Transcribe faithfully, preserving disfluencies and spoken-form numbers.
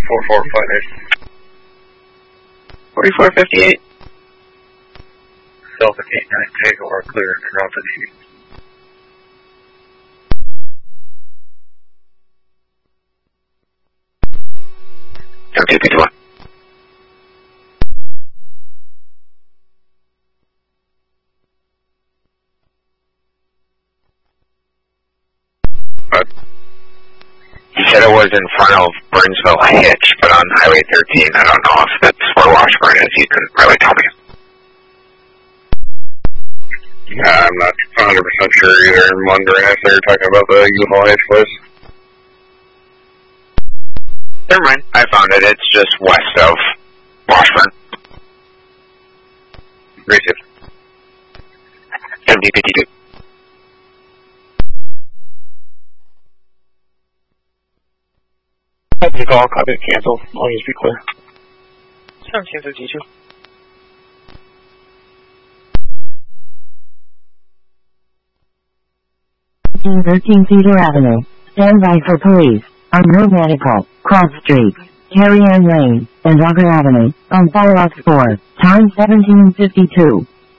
four four five eight. forty-four fifty-eight. Celtic eight nine, take or clear, drop the T V. Okay, good one. What? He said it was in front of Burnsville Hitch, but on Highway thirteen. I don't know if that's where Washburn is. He couldn't really tell me. Yeah, I'm not one hundred percent sure either. I'm wondering if they're talking about the U-Haul H place. Never mind. I found it. It's just west of Washburn. Racist. seventy fifty-two. Copy the call, copy the cancel. Always be clear. seventeen fifty-two. thirteen Cedar Avenue. Stand by for police. On Road Medical, Cross Street, Carrie Ann Lane, and Auger Avenue, on Firefox four. Time seventeen fifty-two.